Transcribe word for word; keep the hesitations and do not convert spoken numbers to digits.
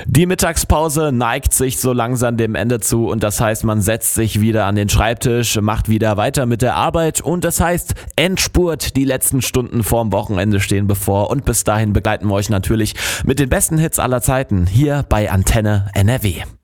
Die Mittagspause neigt sich so langsam dem Ende zu und das heißt, man setzt sich wieder an den Schreibtisch, macht wieder weiter mit der Arbeit und das heißt, Endspurt, die letzten Stunden vorm Wochenende stehen bevor und bis dahin begleiten wir euch natürlich mit den besten Hits aller Zeiten hier bei Antenne N R W.